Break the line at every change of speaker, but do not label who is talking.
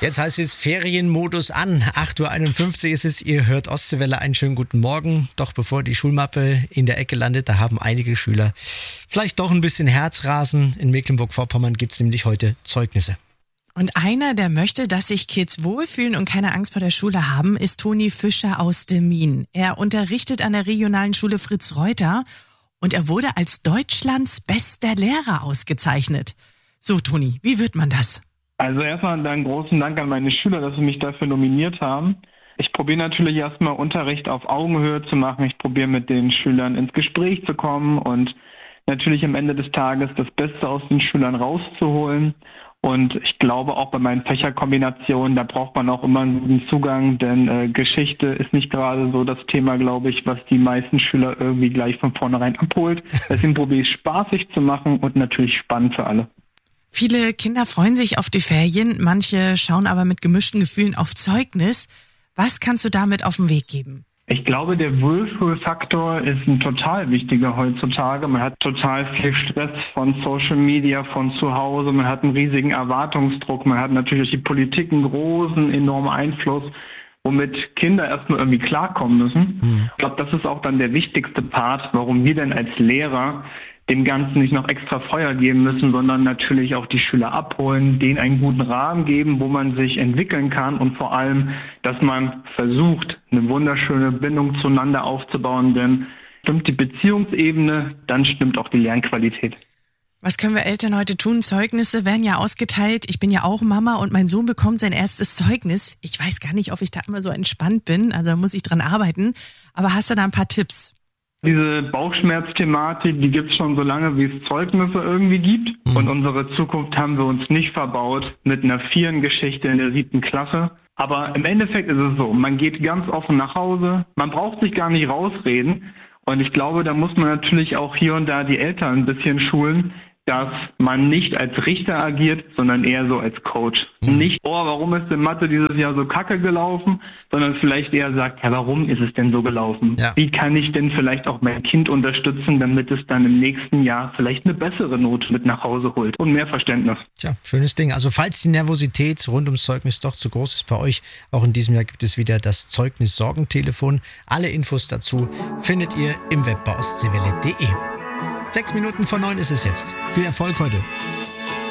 Jetzt heißt es Ferienmodus an. 8.51 Uhr ist es. Ihr hört Ostseewelle. Einen schönen guten Morgen. Doch bevor die Schulmappe in der Ecke landet, da haben einige Schüler vielleicht doch ein bisschen Herzrasen. In Mecklenburg-Vorpommern gibt es nämlich heute Zeugnisse.
Und einer, der möchte, dass sich Kids wohlfühlen und keine Angst vor der Schule haben, ist Toni Fischer aus Demmin. Er unterrichtet an der regionalen Schule Fritz Reuter und er wurde als Deutschlands bester Lehrer ausgezeichnet. So, Toni, wie wird man das?
Also erstmal einen großen Dank an meine Schüler, dass sie mich dafür nominiert haben. Ich probiere natürlich erstmal Unterricht auf Augenhöhe zu machen. Ich probiere mit den Schülern ins Gespräch zu kommen und natürlich am Ende des Tages das Beste aus den Schülern rauszuholen. Und ich glaube auch bei meinen Fächerkombinationen, da braucht man auch immer einen Zugang, denn Geschichte ist nicht gerade so das Thema, glaube ich, was die meisten Schüler irgendwie gleich von vornherein abholt. Deswegen probiere ich spaßig zu machen und natürlich spannend für alle.
Viele Kinder freuen sich auf die Ferien, manche schauen aber mit gemischten Gefühlen auf Zeugnis. Was kannst du damit auf den Weg geben?
Ich glaube, der Wohlfühlfaktor ist ein total wichtiger heutzutage. Man hat total viel Stress von Social Media, von zu Hause. Man hat einen riesigen Erwartungsdruck. Man hat natürlich die Politik einen großen, enormen Einfluss, womit Kinder erstmal irgendwie klarkommen müssen. Ich glaube, das ist auch dann der wichtigste Part, warum wir denn als Lehrer dem Ganzen nicht noch extra Feuer geben müssen, sondern natürlich auch die Schüler abholen, denen einen guten Rahmen geben, wo man sich entwickeln kann und vor allem, dass man versucht, eine wunderschöne Bindung zueinander aufzubauen, denn stimmt die Beziehungsebene, dann stimmt auch die Lernqualität.
Was können wir Eltern heute tun? Zeugnisse werden ja ausgeteilt. Ich bin ja auch Mama und mein Sohn bekommt sein erstes Zeugnis. Ich weiß gar nicht, ob ich da immer so entspannt bin, also da muss ich dran arbeiten. Aber hast du da ein paar Tipps?
Diese Bauchschmerzthematik, die gibt es schon so lange, wie es Zeugnisse irgendwie gibt. Und unsere Zukunft haben wir uns nicht verbaut mit einer Vierengeschichte in der 7. Klasse. Aber im Endeffekt ist es so, man geht ganz offen nach Hause, man braucht sich gar nicht rausreden. Und ich glaube, da muss man natürlich auch hier und da die Eltern ein bisschen schulen, dass man nicht als Richter agiert, sondern eher so als Coach. Nicht, warum ist denn Mathe dieses Jahr so kacke gelaufen, sondern vielleicht eher sagt, ja, warum ist es denn so gelaufen? Ja. Wie kann ich denn vielleicht auch mein Kind unterstützen, damit es dann im nächsten Jahr vielleicht eine bessere Note mit nach Hause holt und mehr Verständnis?
Tja, schönes Ding. Also falls die Nervosität rund ums Zeugnis doch zu groß ist bei euch, auch in diesem Jahr gibt es wieder das Zeugnis-Sorgentelefon. Alle Infos dazu findet ihr im Web bei ostseewelle.de. 6 Minuten vor 9 ist es jetzt. Viel Erfolg heute.